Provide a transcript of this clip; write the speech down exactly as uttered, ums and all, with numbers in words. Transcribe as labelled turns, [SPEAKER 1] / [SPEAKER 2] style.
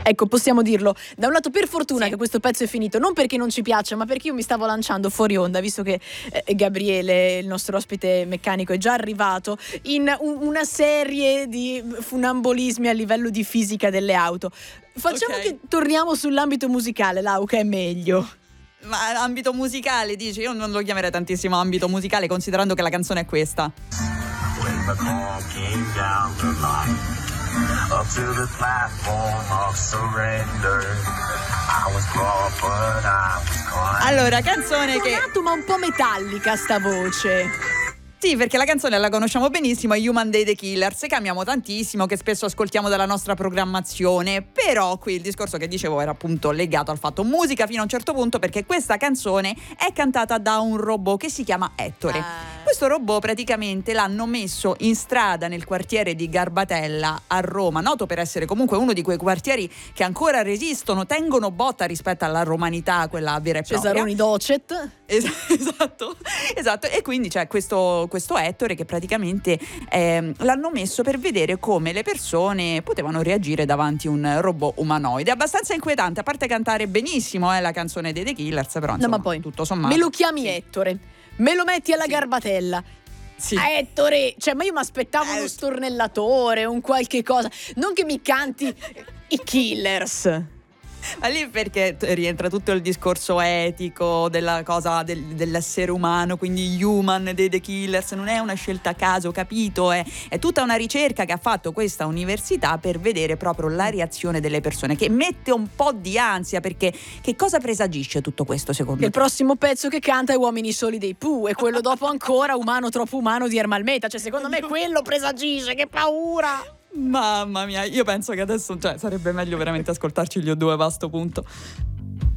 [SPEAKER 1] Ecco, possiamo dirlo. Da un lato, per fortuna
[SPEAKER 2] sì.
[SPEAKER 1] che questo pezzo è finito, non perché non ci piaccia, ma perché io mi stavo lanciando fuori onda, visto che eh, Gabriele, il nostro ospite meccanico, è già arrivato, in un, una serie di funambolismi a livello di fisica delle auto. Facciamo
[SPEAKER 2] Okay.
[SPEAKER 1] che torniamo sull'ambito musicale, Lau, che è meglio.
[SPEAKER 2] Ma ambito musicale, dici? Io non lo chiamerei tantissimo ambito musicale, considerando che la canzone è questa.
[SPEAKER 3] When the call came down the line, up to the platform of surrender, I was brought but I was crying.
[SPEAKER 2] Allora, canzone che...
[SPEAKER 1] Suonato, ma un po' metallica sta voce.
[SPEAKER 2] Sì, perché la canzone la conosciamo benissimo, è Human Day The Killers, che amiamo tantissimo, che spesso ascoltiamo dalla nostra programmazione, però qui il discorso che dicevo era appunto legato al fatto musica fino a un certo punto, perché questa canzone è cantata da un robot che si chiama Ettore.
[SPEAKER 1] Ah.
[SPEAKER 2] Questo robot praticamente l'hanno messo in strada nel quartiere di Garbatella a Roma, noto per essere comunque uno di quei quartieri che ancora resistono, tengono botta rispetto alla romanità, quella vera e propria.
[SPEAKER 1] Cesaroni Docet.
[SPEAKER 2] Es- esatto, esatto, e quindi c'è questo, questo Ettore che praticamente ehm, l'hanno messo per vedere come le persone potevano reagire davanti a un robot umanoide. Abbastanza inquietante, a parte cantare benissimo eh, la canzone dei The Killers, però insomma,
[SPEAKER 1] No, ma poi
[SPEAKER 2] tutto sommato.
[SPEAKER 1] me lo chiami
[SPEAKER 2] sì.
[SPEAKER 1] Ettore, me lo metti alla
[SPEAKER 2] Sì.
[SPEAKER 1] Garbatella.
[SPEAKER 2] Sì.
[SPEAKER 1] Ah, Ettore, cioè, ma io mi aspettavo
[SPEAKER 2] Eh.
[SPEAKER 1] uno stornellatore, un qualche cosa, non che mi canti i Killers.
[SPEAKER 2] Ma lì perché t- rientra tutto il discorso etico della cosa del- dell'essere umano, quindi human dei The Killers, non è una scelta a caso, capito? È, è tutta una ricerca che ha fatto questa università per vedere proprio la reazione delle persone, che mette un po' di ansia, perché che cosa presagisce tutto questo secondo
[SPEAKER 1] Che il
[SPEAKER 2] te?
[SPEAKER 1] prossimo pezzo che canta è Uomini soli dei Pooh, e quello dopo ancora Umano troppo umano di Ermal Meta, cioè secondo me quello presagisce, che paura.
[SPEAKER 2] Mamma mia, io penso che adesso cioè, sarebbe meglio veramente ascoltarci gli O due a sto punto.